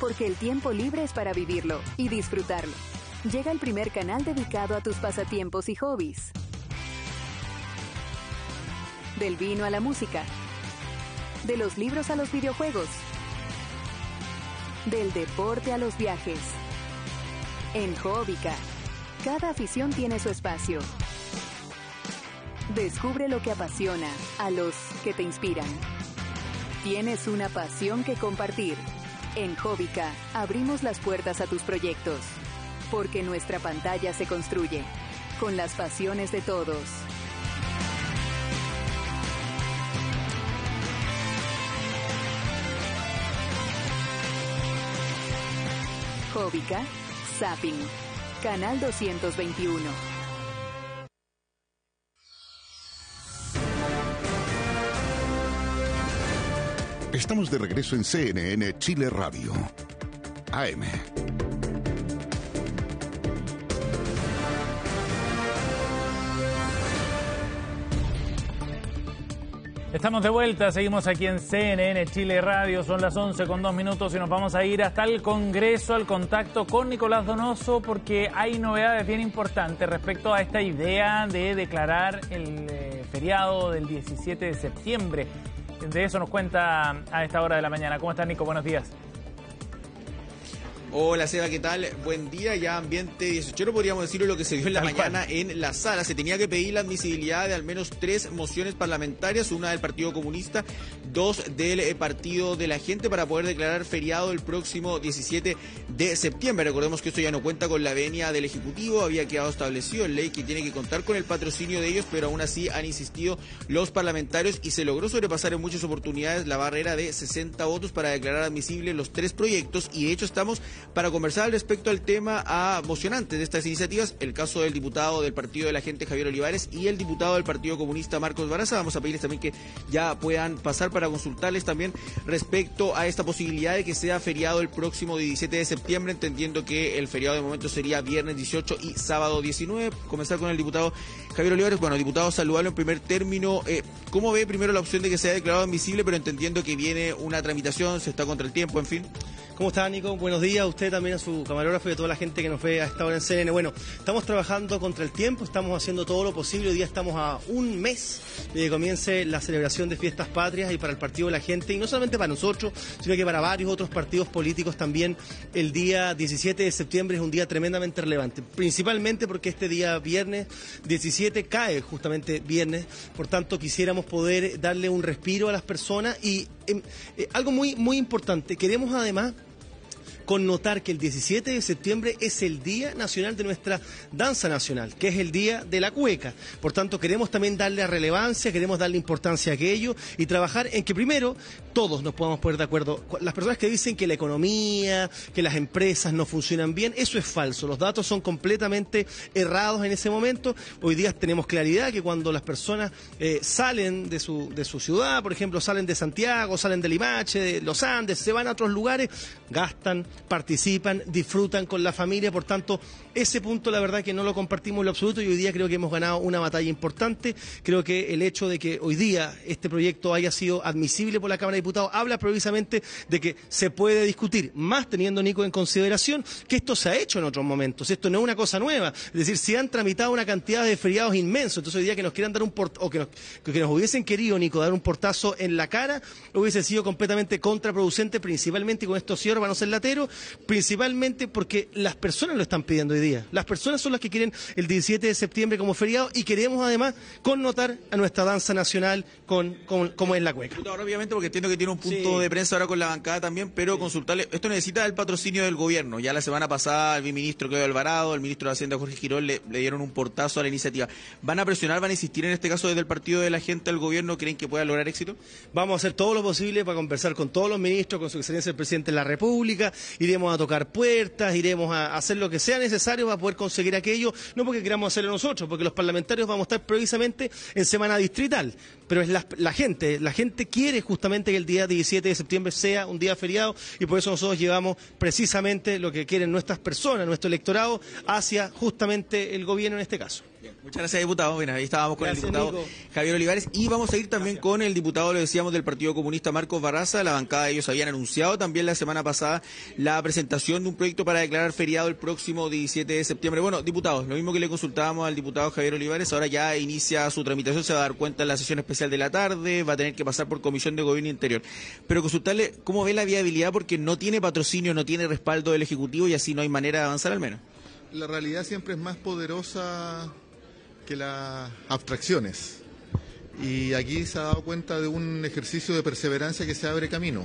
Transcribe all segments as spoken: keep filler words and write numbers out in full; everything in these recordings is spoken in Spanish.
porque el tiempo libre es para vivirlo y disfrutarlo. Llega el primer canal dedicado a tus pasatiempos y hobbies. Del vino a la música. De los libros a los videojuegos. Del deporte a los viajes. En Hobbica, cada afición tiene su espacio. Descubre lo que apasiona a los que te inspiran. Tienes una pasión que compartir. En Hobbica abrimos las puertas a tus proyectos, porque nuestra pantalla se construye con las pasiones de todos. Hobbica, Zapping, Canal doscientos veintiuno. Estamos de regreso en C N N Chile Radio. A M. Estamos de vuelta, seguimos aquí en C N N Chile Radio, son las once con dos minutos y nos vamos a ir hasta el Congreso, al contacto con Nicolás Donoso, porque hay novedades bien importantes respecto a esta idea de declarar el eh, feriado del diecisiete de septiembre. De eso nos cuenta a esta hora de la mañana. ¿Cómo estás, Nico? Buenos días. Hola Seba, ¿qué tal? Buen día, ya ambiente dieciocho, podríamos decirlo lo que se vio en la Tal mañana cual. En la sala. Se tenía que pedir la admisibilidad de al menos tres mociones parlamentarias, una del Partido Comunista, dos del eh, Partido de la Gente, para poder declarar feriado el próximo diecisiete de septiembre. Recordemos que esto ya no cuenta con la venia del Ejecutivo, había quedado establecido en ley que tiene que contar con el patrocinio de ellos, pero aún así han insistido los parlamentarios y se logró sobrepasar en muchas oportunidades la barrera de sesenta votos para declarar admisibles los tres proyectos, y de hecho estamos para conversar respecto al tema a mocionantes de estas iniciativas, el caso del diputado del Partido de la Gente, Javier Olivares, y el diputado del Partido Comunista, Marcos Baraza. Vamos a pedirles también que ya puedan pasar para consultarles también respecto a esta posibilidad de que sea feriado el próximo diecisiete de septiembre, entendiendo que el feriado de momento sería viernes dieciocho y sábado diecinueve. Comenzar con el diputado Javier Olivares. Bueno, diputado, saludarlo en primer término. Eh, ¿Cómo ve primero la opción de que sea declarado admisible, pero entendiendo que viene una tramitación, se está contra el tiempo, en fin? ¿Cómo está, Nico? Buenos días a usted también, a su camarógrafo y a toda la gente que nos ve a esta hora en C N N. Bueno, estamos trabajando contra el tiempo, estamos haciendo todo lo posible. Hoy día estamos a un mes de que comience la celebración de fiestas patrias, y para el Partido de la Gente, y no solamente para nosotros, sino que para varios otros partidos políticos también, el día diecisiete de septiembre es un día tremendamente relevante, principalmente porque este día viernes diecisiete cae justamente viernes. Por tanto, quisiéramos poder darle un respiro a las personas y eh, eh, algo muy, muy importante, queremos además connotar que el diecisiete de septiembre es el Día Nacional de nuestra danza nacional, que es el Día de la Cueca. Por tanto, queremos también darle relevancia, queremos darle importancia a aquello y trabajar en que primero todos nos podamos poner de acuerdo. Las personas que dicen que la economía, que las empresas no funcionan bien, eso es falso. Los datos son completamente errados en ese momento. Hoy día tenemos claridad que cuando las personas eh, salen de su, de su ciudad, por ejemplo, salen de Santiago, salen de Limache, de los Andes, se van a otros lugares, gastan, participan, disfrutan con la familia. Por tanto, ese punto la verdad que no lo compartimos en lo absoluto, y hoy día creo que hemos ganado una batalla importante. Creo que el hecho de que hoy día este proyecto haya sido admisible por la Cámara de Diputados habla precisamente de que se puede discutir, más teniendo, Nico, en consideración que esto se ha hecho en otros momentos, esto no es una cosa nueva, es decir, se han tramitado una cantidad de feriados inmensos. Entonces hoy día que nos quieran dar un port o que nos, que nos hubiesen querido, Nico, dar un portazo en la cara, hubiese sido completamente contraproducente, principalmente, y con esto cierro para no ser latero, principalmente porque las personas lo están pidiendo hoy día. Las personas son las que quieren el diecisiete de septiembre como feriado, y queremos además connotar a nuestra danza nacional con, con como es la cueca. Ahora, obviamente, porque entiendo que tiene un punto sí. de prensa ahora con la bancada también, pero sí. consultarle, esto necesita el patrocinio del gobierno. Ya la semana pasada el ministro Claudio Alvarado, el ministro de Hacienda Jorge Girón le, le dieron un portazo a la iniciativa. ¿Van a presionar, van a insistir en este caso desde el Partido de la Gente al gobierno? ¿Creen que pueda lograr éxito? Vamos a hacer todo lo posible para conversar con todos los ministros, con su excelencia el presidente de la República. Iremos a tocar puertas, iremos a hacer lo que sea necesario para poder conseguir aquello, no porque queramos hacerlo nosotros, porque los parlamentarios vamos a estar precisamente en semana distrital, pero es la, la gente, la gente quiere justamente que el día diecisiete de septiembre sea un día feriado, y por eso nosotros llevamos precisamente lo que quieren nuestras personas, nuestro electorado, hacia justamente el gobierno en este caso. Muchas gracias, diputado. Bueno, ahí estábamos con gracias, el diputado Nico. Javier Olivares, y vamos a ir también gracias. con el diputado, lo decíamos, del Partido Comunista, Marcos Barraza. La bancada de ellos habían anunciado también la semana pasada la presentación de un proyecto para declarar feriado el próximo diecisiete de septiembre. Bueno, diputados, lo mismo que le consultábamos al diputado Javier Olivares, ahora ya inicia su tramitación, se va a dar cuenta en la sesión especial de la tarde, va a tener que pasar por Comisión de Gobierno Interior. Pero consultarle cómo ve la viabilidad, porque no tiene patrocinio, no tiene respaldo del Ejecutivo y así no hay manera de avanzar al menos. La realidad siempre es más poderosa que las abstracciones, y aquí se ha dado cuenta de un ejercicio de perseverancia que se abre camino.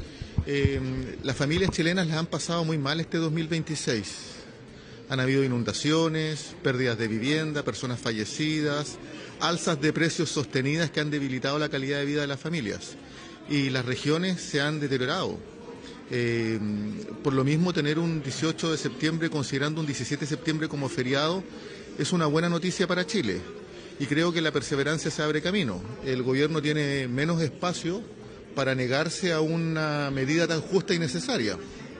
Eh, las familias chilenas las han pasado muy mal este dos mil veintiséis. Han habido inundaciones, pérdidas de vivienda, personas fallecidas, alzas de precios sostenidas que han debilitado la calidad de vida de las familias, y las regiones se han deteriorado. Eh, por lo mismo, tener un dieciocho de septiembre, considerando un diecisiete de septiembre como feriado, es una buena noticia para Chile, y creo que la perseverancia se abre camino. El gobierno tiene menos espacio para negarse a una medida tan justa y necesaria.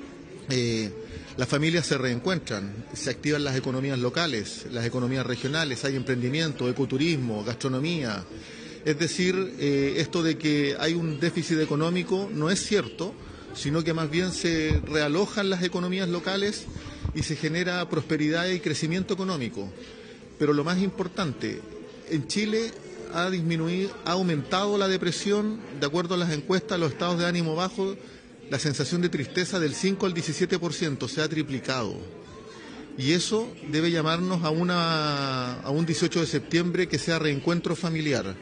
Eh, las familias se reencuentran, se activan las economías locales, las economías regionales, hay emprendimiento, ecoturismo, gastronomía. Es decir, eh, esto de que hay un déficit económico no es cierto, sino que más bien se realojan las economías locales y se genera prosperidad y crecimiento económico. Pero lo más importante, en Chile ha disminuido, ha aumentado la depresión, de acuerdo a las encuestas, los estados de ánimo bajos, la sensación de tristeza del cinco al diecisiete por ciento, se ha triplicado. Y eso debe llamarnos a, una, a un dieciocho de septiembre que sea reencuentro familiar.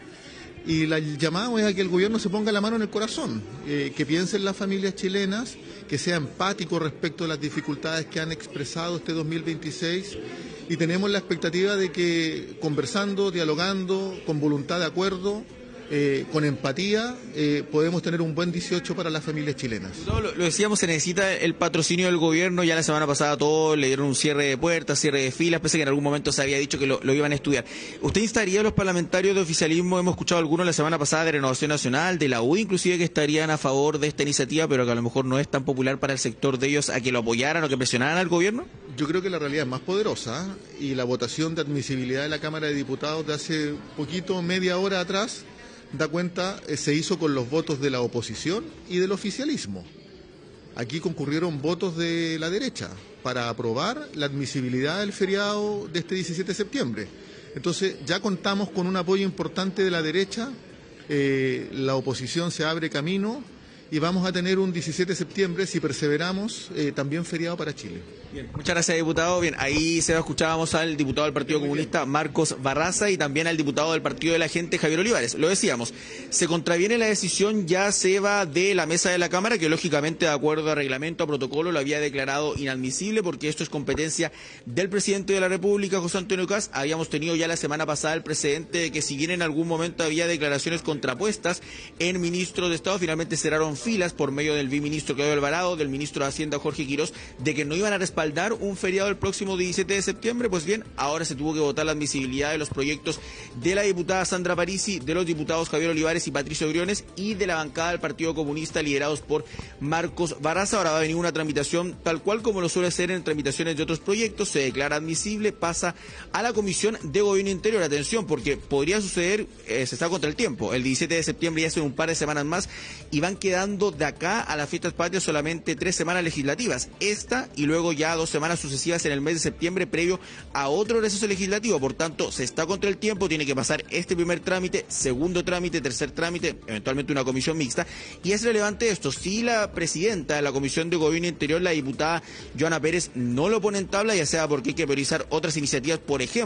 Y la llamada es a que el gobierno se ponga la mano en el corazón, eh, que piense en las familias chilenas, que sea empático respecto a las dificultades que han expresado este dos mil veintiséis, y tenemos la expectativa de que conversando, dialogando, con voluntad de acuerdo, eh, con empatía, eh, podemos tener un buen dieciocho para las familias chilenas. No, lo, lo decíamos, se necesita el patrocinio del gobierno. Ya la semana pasada todos le dieron un cierre de puertas, cierre de filas, pese a que en algún momento se había dicho que lo, lo iban a estudiar. ¿Usted instaría a los parlamentarios de oficialismo? Hemos escuchado algunos la semana pasada de Renovación Nacional, de la U, inclusive, que estarían a favor de esta iniciativa, pero que a lo mejor no es tan popular para el sector de ellos, a que lo apoyaran o que presionaran al gobierno. Yo creo que la realidad es más poderosa, y la votación de admisibilidad de la Cámara de Diputados de hace poquito, media hora atrás, da cuenta, eh, se hizo con los votos de la oposición y del oficialismo. Aquí concurrieron votos de la derecha para aprobar la admisibilidad del feriado de este diecisiete de septiembre. Entonces ya contamos con un apoyo importante de la derecha, eh, la oposición se abre camino, y vamos a tener un diecisiete de septiembre, si perseveramos, eh, también feriado para Chile. Bien, muchas gracias, diputado. Bien, ahí se escuchábamos al diputado del Partido Comunista, Marcos Barraza, y también al diputado del Partido de la Gente, Javier Olivares. Lo decíamos, se contraviene la decisión, ya se va de la mesa de la Cámara, que lógicamente, de acuerdo a reglamento, a protocolo, lo había declarado inadmisible, porque esto es competencia del presidente de la República, José Antonio Kast. Habíamos tenido ya la semana pasada el precedente de que, si bien en algún momento había declaraciones contrapuestas en ministros de Estado, finalmente cerraron filas por medio del viceministro Claudio Alvarado, del ministro de Hacienda Jorge Quirós, de que no iban a respaldar un feriado el próximo diecisiete de septiembre. Pues bien, ahora se tuvo que votar la admisibilidad de los proyectos de la diputada Sandra Parisi, de los diputados Javier Olivares y Patricio Briones, y de la bancada del Partido Comunista, liderados por Marcos Barraza. Ahora va a venir una tramitación tal cual como lo suele ser en tramitaciones de otros proyectos, se declara admisible, pasa a la Comisión de Gobierno Interior. Atención, porque podría suceder, eh, se está contra el tiempo, el diecisiete de septiembre ya son un par de semanas más, y van quedando de acá a las fiestas patrias solamente tres semanas legislativas, esta y luego ya dos semanas sucesivas en el mes de septiembre, previo a otro receso legislativo. Por tanto, se está contra el tiempo, tiene que pasar este primer trámite, segundo trámite, tercer trámite, eventualmente una comisión mixta. Y es relevante esto: si la presidenta de la Comisión de Gobierno Interior, la diputada Joana Pérez, no lo pone en tabla, ya sea porque hay que priorizar otras iniciativas, por ejemplo,